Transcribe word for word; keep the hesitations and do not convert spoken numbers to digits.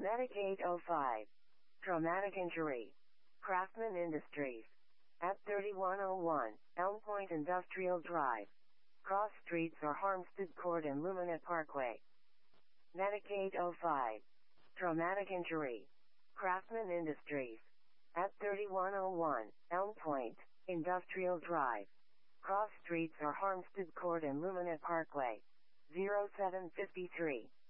Medic eight oh five. Traumatic injury. Craftsman Industries. At thirty-one oh one, Elm Point Industrial Drive. Cross streets are Harmstead Court and Lumina Parkway. Medic eight oh five. Traumatic injury. Craftsman Industries. At thirty-one oh one, Elm Point Industrial Drive. Cross streets are Harmstead Court and Lumina Parkway. zero seven five three.